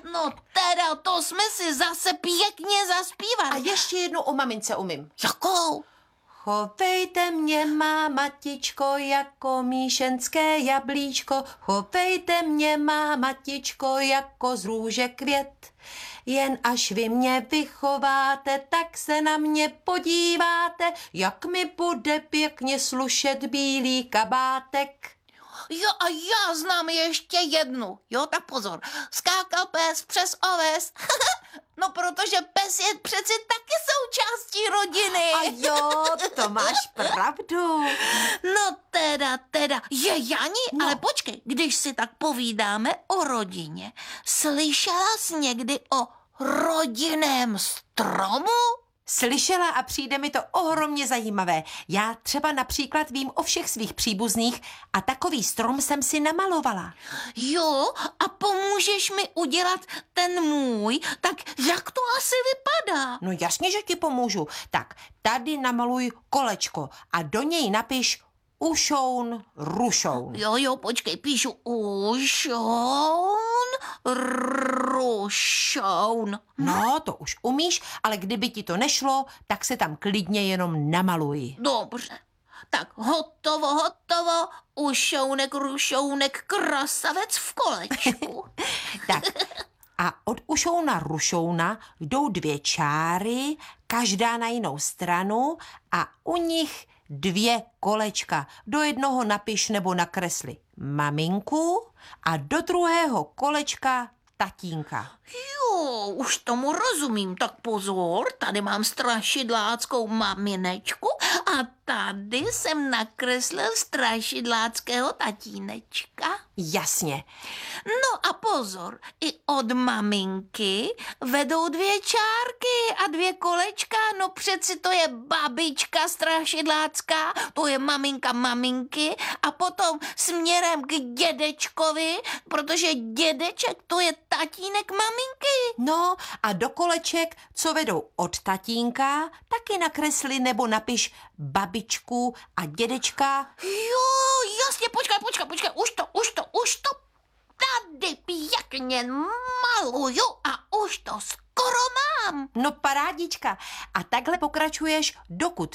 No teda, to jsme si zase pěkně zaspívali. A ještě jednu o mamince umím. Jakou? Chovejte mě, má matičko, jako míšenské jablíčko. Chovejte mě, má matičko, jako z růže květ. Jen až vy mě vychováte, tak se na mě podíváte, jak mi bude pěkně slušet bílý kabátek. Jo, a já znám ještě jednu. Jo, tak pozor. Skákal pes přes oves. No, protože pes je přeci taky součástí rodiny. A jo, to máš pravdu. No teda. Jani, no. Ale počkej, když si tak povídáme o rodině, slyšela jsi někdy o rodinném stromu? Slyšela a přijde mi to ohromně zajímavé. Já třeba například vím o všech svých příbuzných a takový strom jsem si namalovala. Jo, a pomůžeš mi udělat ten můj? Tak jak to asi vypadá? No jasně, že ti pomůžu. Tak tady namaluj kolečko a do něj napiš ušoun, rušoun. Jo, počkej, píšu ušoun, rušoun. No, to už umíš, ale kdyby ti to nešlo, tak se tam klidně jenom namaluj. Dobře. Tak hotovo, ušounek, rušounek, krasavec v kolečku. Tak a od ušouna rušouna jdou 2 čáry, každá na jinou stranu a u nich 2 kolečka. Do jednoho napiš nebo nakresli maminku a do druhého kolečka tatínka. Jo, už tomu rozumím. Tak pozor, tady mám strašidláckou maminečku a tady jsem nakreslil strašidláckého tatínečka. Jasně. No a pozor, i od maminky vedou 2 čárky a 2 kolečka, no přeci to je babička strašidlácká, to je maminka maminky a potom směrem k dědečkovi, protože dědeček to je tatínek maminky. No a do koleček, co vedou od tatínka, taky nakresli nebo napiš babičku a dědečka. Jo, jasně, počkej, už to tady pěkně maluju a už to skoro mám. No parádička. A takhle pokračuješ, dokud